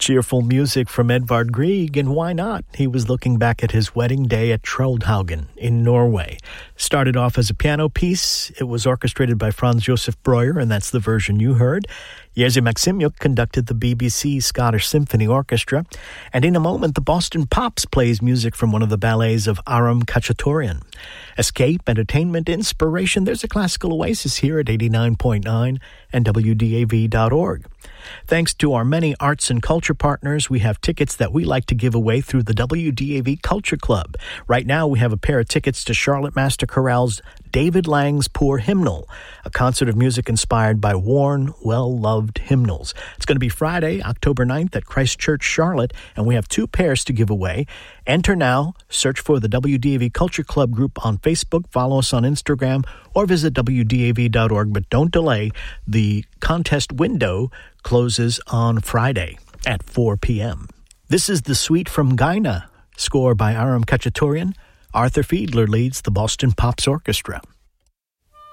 Cheerful music from Edvard Grieg, and why not? He was looking back at his wedding day at Troldhaugen in Norway. Started off as a piano piece. It was orchestrated by Franz Josef Breuer, and that's the version you heard. Jerzy Maximiuk conducted the BBC Scottish Symphony Orchestra, and in a moment the Boston Pops plays music from one of the ballets of Aram Khachaturian. Escape, entertainment, inspiration, there's a classical oasis here at 89.9 and WDAV.org. Thanks to our many arts and culture partners, we have tickets that we like to give away through the WDAV Culture Club. Right now, we have a pair of tickets to Charlotte Master Chorale's David Lang's Poor Hymnal, a concert of music inspired by worn, well-loved hymnals. It's going to be Friday, October 9th at Christ Church, Charlotte, and we have 2 pairs to give away. Enter now, search for the WDAV Culture Club group on Facebook, follow us on Instagram, or visit WDAV.org, but don't delay. The contest window closes on Friday at 4 p.m. This is the suite from Gaina, score by Aram Khachaturian. Arthur Fiedler leads the Boston Pops Orchestra.